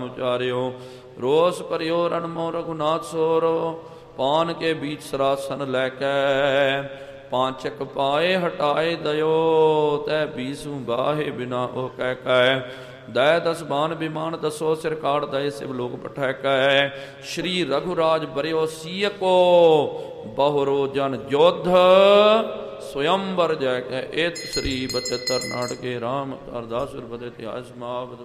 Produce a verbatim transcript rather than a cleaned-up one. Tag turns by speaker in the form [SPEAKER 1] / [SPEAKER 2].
[SPEAKER 1] उचार्यो रोस परियो रणमो रघुनाथ सोरो पान के बीच सरासन लैकै पांचक पाए हटाए दयो तै बीसू बाहे बिना ओ कह कै दय दस बान विमान दसो सिर काड़ दय शिव लोक पठैकै श्री रघुराज बरियो सीय को बहुरो जन योद्ध स्वयंवर जय कै एत श्री बचतर नाटके राम अरदास बद इतिहास समाप्त।